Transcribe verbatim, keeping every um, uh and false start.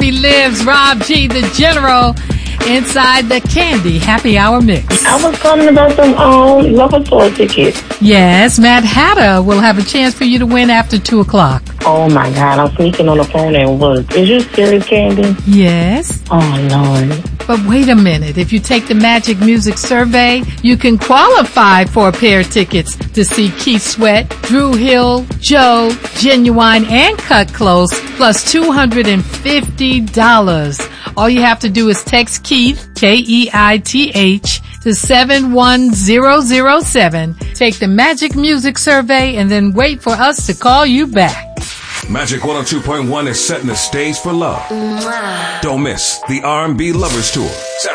He lives, Rob G, the General, inside the Candy Happy Hour Mix. I was calling about some um, Lover Tour tickets. Yes, Matt Hatter will have a chance for you to win after two o'clock. Oh, my God. I'm sneaking on the phone at work. Is you serious, Candy? Yes. Oh, Lord. But wait a minute. If you take the Magic Music Survey, you can qualify for a pair of tickets to see Keith Sweat, Drew Hill, Joe, Genuine, and Cut Close, plus two hundred fifty dollars. All you have to do is text Keith, K E I T H, to seven one zero zero seven. Take the Magic Music Survey and then wait for us to call you back. Magic one oh two point one is setting the stage for love. Don't miss the R and B Lovers Tour.